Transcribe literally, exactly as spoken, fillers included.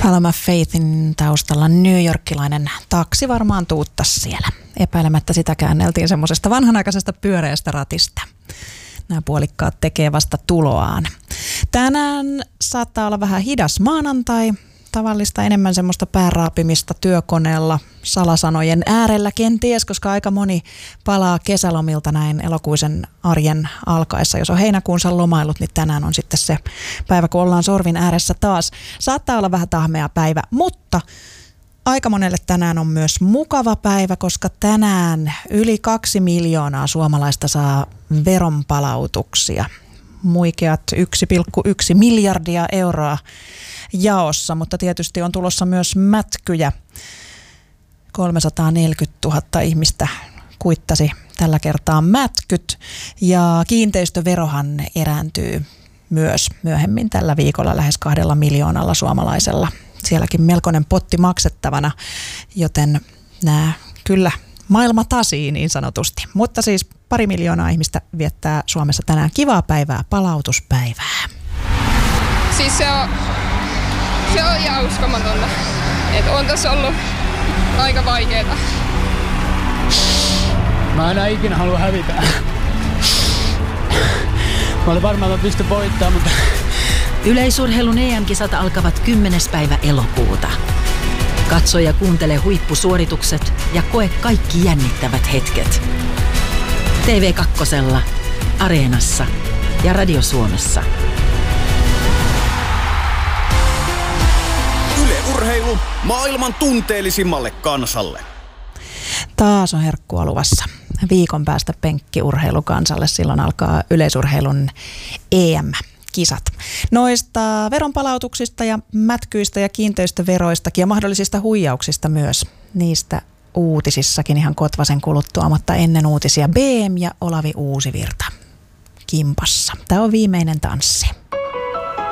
Paloma Faithin taustalla newyorkilainen taksi varmaan tuuttas siellä. Epäilemättä sitä käänneltiin semmoisesta vanhanaikaisesta pyöreästä ratista. Nämä puolikkaat tekee vasta tuloaan. Tänään saattaa olla vähän hidas maanantai. Tavallista enemmän semmoista pääraapimista työkoneella, salasanojen äärellä kenties, koska aika moni palaa kesälomilta näin elokuisen arjen alkaessa. Jos on heinäkuunsa lomailut, niin tänään on sitten se päivä, kun ollaan sorvin ääressä taas. Saattaa olla vähän tahmea päivä, mutta aika monelle tänään on myös mukava päivä, koska tänään yli kaksi miljoonaa suomalaista saa veronpalautuksia. Muikeat yksi pilkku yksi miljardia euroa jaossa, mutta tietysti on tulossa myös mätkyjä. kolmesataaneljäkymmentätuhatta ihmistä kuittasi tällä kertaa mätkyt ja kiinteistöverohan erääntyy myös myöhemmin tällä viikolla lähes kahdella miljoonalla suomalaisella. Sielläkin melkoinen potti maksettavana, joten nämä kyllä maailma tasii niin sanotusti. Mutta siis pari miljoonaa ihmistä viettää Suomessa tänään kivaa päivää, palautuspäivää. Siis se on, se on ihan uskomatonta. Et on tässä ollut aika vaikeeta. Mä enää ikinä halua hävitä. Mä olin varmaan, että mä pystyn voittamaan, mutta... Yleisurheilun E M-kisat alkavat kymmenes päivä elokuuta. Katso ja kuuntele huippusuoritukset ja koe kaikki jännittävät hetket. T V kaksi, Areenassa ja Radio Suomessa. Yle Urheilu maailman tunteellisimmalle kansalle. Taas on herkkua luvassa. Viikon päästä penkkiurheilu kansalle. Silloin alkaa yleisurheilun E M-kisat. Noista veronpalautuksista ja mätkyistä ja kiinteistöveroistakin ja mahdollisista huijauksista myös. Niistä uutisissakin ihan kotvasen kuluttua, mutta ennen uutisia B M ja Olavi Uusivirta kimpassa. Tämä on viimeinen tanssi.